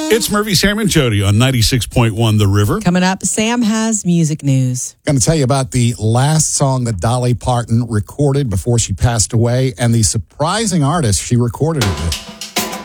It's Murphy, Sam, and Jody on 96.1 The River. Coming up, Sam has music news. Going to tell you about the last song that Dolly Parton recorded before she passed away and the surprising artist she recorded it with.